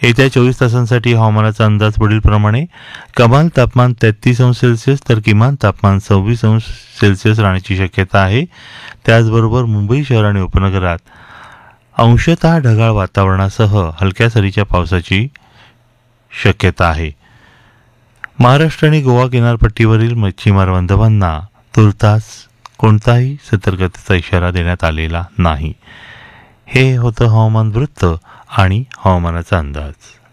येत्या 24 तासांसाठी हवामानाचा अंदाज पुढीलप्रमाणे. कमाल तापमान 33 अंश सेल्सिअस तर किमान तापमान 26 अंश सेल्सिअस राहण्याची शक्यता आहे. त्याचबरोबर मुंबई शहर आणि उपनगरात अंशतः ढगाळ वातावरणासह हलक्या सरीच्या पावसाची शक्यता आहे. महाराष्ट्र आणि गोवा किनारपट्टीवरील मच्छीमार बांधवांना तुर्तास कोणताही सतर्कतेचा इशारा देण्यात आलेला नाही. हे होतं हवामान वृत्त आणि हवामानाचा अंदाज.